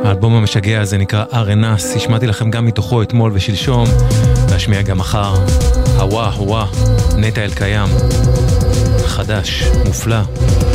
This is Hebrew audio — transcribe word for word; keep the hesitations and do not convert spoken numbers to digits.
האלבום המשגע הזה נקרא ארנס, השמעתי לכם גם מתוכו אתמול ושלשום, להשמיע גם מחר. הוואה, הוואה, נטע אל קיים, חדש, מופלא.